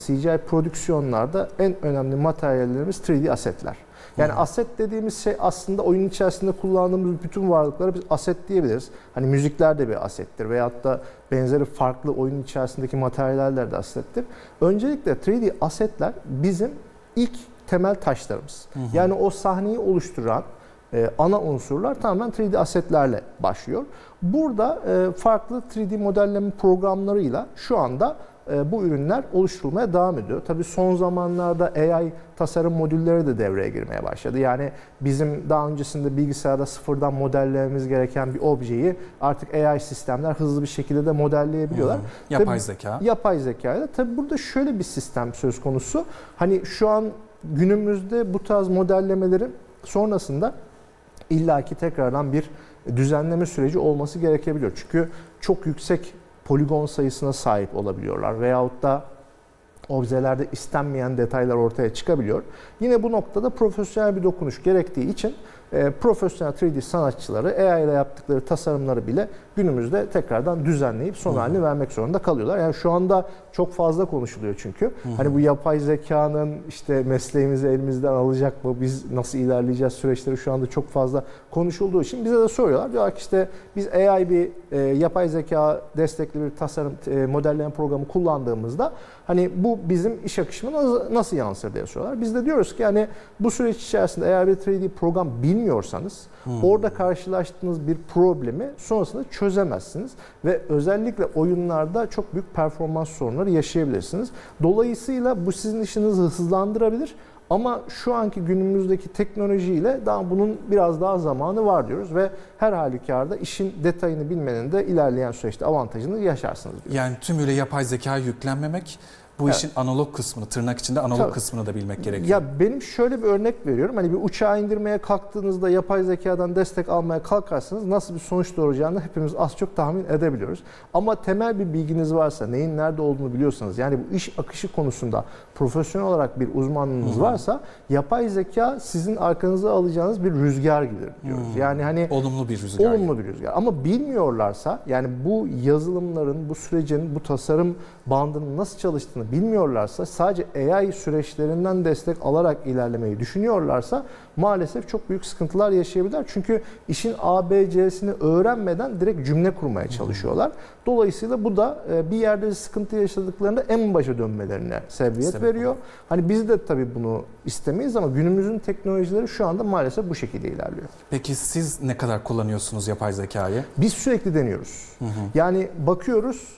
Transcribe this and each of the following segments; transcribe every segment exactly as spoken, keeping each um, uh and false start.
C G I prodüksiyonlarda en önemli materyallerimiz üç D asetler. Yani aset dediğimiz şey aslında oyun içerisinde kullandığımız bütün varlıklara biz aset diyebiliriz. Hani müzikler de bir asettir veyahut da benzeri farklı oyun içerisindeki materyaller de asettir. Öncelikle üç D asetler bizim ilk temel taşlarımız. Hı hı. Yani o sahneyi oluşturan e, ana unsurlar tamamen üç D asetlerle başlıyor. Burada e, farklı üç D modelleme programlarıyla şu anda bu ürünler oluşturulmaya devam ediyor. Tabii son zamanlarda A I tasarım modülleri de devreye girmeye başladı. Yani bizim daha öncesinde bilgisayarda sıfırdan modellememiz gereken bir objeyi artık A I sistemler hızlı bir şekilde de modelleyebiliyorlar. Hmm, yapay tabii, zeka. Yapay zekayla. Tabii burada şöyle bir sistem söz konusu. Hani şu an günümüzde bu tarz modellemelerin sonrasında illaki tekrardan bir düzenleme süreci olması gerekebiliyor. Çünkü çok yüksek poligon sayısına sahip olabiliyorlar veyahut da objelerde istenmeyen detaylar ortaya çıkabiliyor. Yine bu noktada profesyonel bir dokunuş gerektiği için e, profesyonel üç D sanatçıları A I ile yaptıkları tasarımları bile günümüzde tekrardan düzenleyip son halini hı hı. vermek zorunda kalıyorlar. Yani şu anda çok fazla konuşuluyor çünkü. Hı hı. Hani bu yapay zekanın işte mesleğimizi elimizden alacak mı? Biz nasıl ilerleyeceğiz süreçleri şu anda çok fazla konuşulduğu için bize de soruyorlar. Diyorlar ki işte biz A I bir e, yapay zeka destekli bir tasarım e, modelleme programı kullandığımızda hani bu bizim iş akışına nasıl, nasıl yansır diye soruyorlar. Biz de diyoruz ki hani bu süreç içerisinde eğer bir üç D program bilmiyorsanız hmm. orada karşılaştığınız bir problemi sonrasında çözemezsiniz ve özellikle oyunlarda çok büyük performans sorunları yaşayabilirsiniz. Dolayısıyla bu sizin işinizi hızlandırabilir. Ama şu anki günümüzdeki teknolojiyle daha bunun biraz daha zamanı var diyoruz ve her halükarda işin detayını bilmenin de ilerleyen süreçte avantajını yaşarsınız diyoruz. Yani tümüyle yapay zeka yüklenmemek, bu evet. işin analog kısmını, tırnak içinde analog Tabii. kısmını da bilmek gerekiyor. Ya benim şöyle bir örnek veriyorum. Hani bir uçağı indirmeye kalktığınızda yapay zekadan destek almaya kalkarsanız nasıl bir sonuç doğuracağını hepimiz az çok tahmin edebiliyoruz. Ama temel bir bilginiz varsa, neyin nerede olduğunu biliyorsanız, yani bu iş akışı konusunda profesyonel olarak bir uzmanlığınız hmm. varsa yapay zeka sizin arkanıza alacağınız bir rüzgar gibidir diyoruz. Hmm. Yani hani olumlu bir rüzgar. Olumlu bir rüzgar. Ama bilmiyorlarsa, yani bu yazılımların, bu sürecin, bu tasarım bandının nasıl çalıştığını bilmiyorlarsa, sadece A I süreçlerinden destek alarak ilerlemeyi düşünüyorlarsa maalesef çok büyük sıkıntılar yaşayabilirler. Çünkü işin A B C'sini öğrenmeden direkt cümle kurmaya çalışıyorlar. Dolayısıyla bu da bir yerde bir sıkıntı yaşadıklarında en başa dönmelerine sebebiyet Sebep veriyor. Olur. Hani biz de tabii bunu istemeyiz ama günümüzün teknolojileri şu anda maalesef bu şekilde ilerliyor. Peki siz ne kadar kullanıyorsunuz yapay zekayı? Biz sürekli deniyoruz. Hı hı. Yani bakıyoruz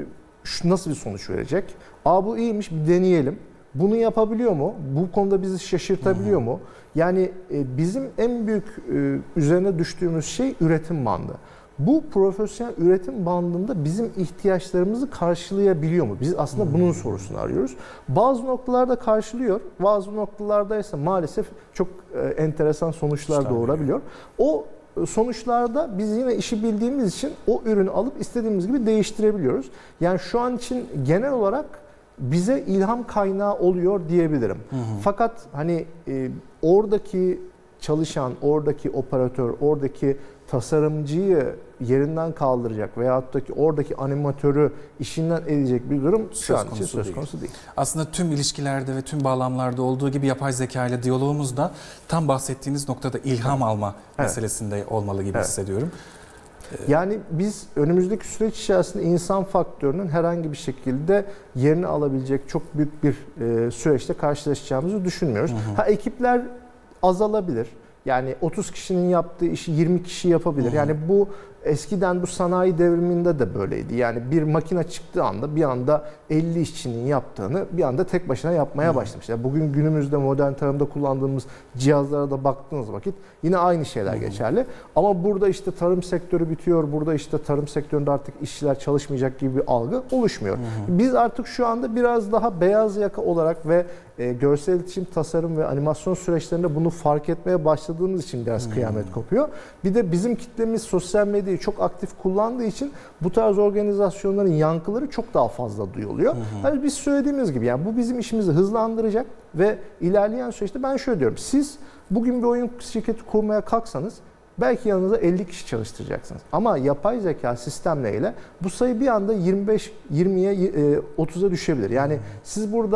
şu nasıl bir sonuç verecek? Aa bu iyiymiş, bir deneyelim. Bunu yapabiliyor mu? Bu konuda bizi şaşırtabiliyor mu? Yani bizim en büyük üzerine düştüğümüz şey üretim bandı. Bu profesyonel üretim bandında bizim ihtiyaçlarımızı karşılayabiliyor mu? Biz aslında hmm. bunun sorusunu arıyoruz. Bazı noktalarda karşılıyor, bazı noktalarda ise maalesef çok enteresan sonuçlar işte doğurabiliyor. O sonuçlarda biz yine işi bildiğimiz için o ürünü alıp istediğimiz gibi değiştirebiliyoruz. Yani şu an için genel olarak bize ilham kaynağı oluyor diyebilirim. Hı hı. Fakat hani e, oradaki çalışan, oradaki operatör, oradaki tasarımcıyı yerinden kaldıracak veyahut da ki oradaki animatörü işinden edecek bir durum şu söz an için söz değil. konusu değil. Aslında tüm ilişkilerde ve tüm bağlamlarda olduğu gibi yapay zeka ile diyalogumuz da tam bahsettiğiniz noktada ilham evet. alma evet. meselesinde olmalı gibi evet. hissediyorum. Yani biz önümüzdeki süreç içerisinde insan faktörünün herhangi bir şekilde yerini alabilecek çok büyük bir süreçte karşılaşacağımızı düşünmüyoruz. Hı hı. Ha ekipler azalabilir. Yani otuz kişinin yaptığı işi yirmi kişi yapabilir. Hı hı. Yani bu eskiden bu sanayi devriminde de böyleydi. Yani bir makine çıktığı anda bir anda elli işçinin yaptığını bir anda tek başına yapmaya başlamışlar. Bugün günümüzde modern tarımda kullandığımız cihazlara da baktığınız vakit yine aynı şeyler Hı-hı. geçerli. Ama burada işte tarım sektörü bitiyor, burada işte tarım sektöründe artık işçiler çalışmayacak gibi bir algı oluşmuyor. Hı-hı. Biz artık şu anda biraz daha beyaz yaka olarak ve e, görsel iletişim, tasarım ve animasyon süreçlerinde bunu fark etmeye başladığımız için biraz Hı-hı. kıyamet kopuyor. Bir de bizim kitlemiz sosyal medyayı çok aktif kullandığı için bu tarz organizasyonların yankıları çok daha fazla duyuluyor. Hı hı. Hani biz söylediğimiz gibi yani bu bizim işimizi hızlandıracak ve ilerleyen süreçte ben şöyle diyorum. Siz bugün bir oyun şirketi kurmaya kalksanız belki yanınıza elli kişi çalıştıracaksınız. Ama yapay zeka sistemleriyle bu sayı bir anda yirmi beş yirmiye otuza düşebilir. Yani hı hı. siz burada